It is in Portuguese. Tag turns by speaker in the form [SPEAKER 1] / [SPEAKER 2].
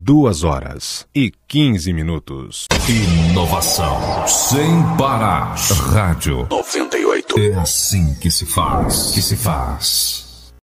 [SPEAKER 1] 2h15.
[SPEAKER 2] Inovação sem parar. Rádio 98. É assim que se faz.